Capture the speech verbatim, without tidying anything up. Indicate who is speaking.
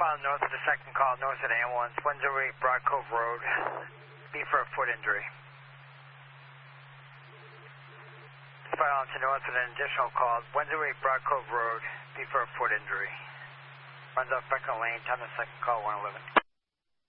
Speaker 1: file north of the second call, north of the ambulance, one zero eight Broad Cove Road. B for a foot injury. File to north of an additional call, one zero eight Broad Cove Road. B for a foot injury. Runs off Beckner Lane, time of second call, one eleven.